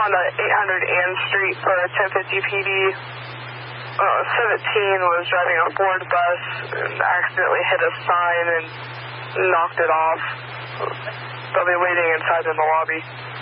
on 800 Ann Street for 1050 PD. 17 was driving a board bus and accidentally hit a sign and knocked it off. They'll be waiting inside in the lobby.